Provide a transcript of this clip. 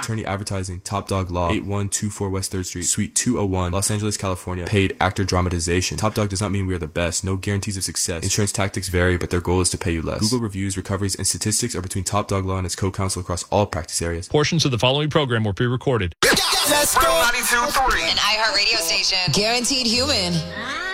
Attorney Advertising, Top Dog Law, 8124 West 3rd Street, Suite 201, Los Angeles, California. Paid actor dramatization. Top Dog does not mean we are the best. No guarantees of success. Insurance tactics vary, but their goal is to pay you less. Google reviews, recoveries, and statistics are between Top Dog Law and its co-counsel across all practice areas. Portions of the following program were pre-recorded. Let's go. 92.3. An iHeartRadio station. Guaranteed human.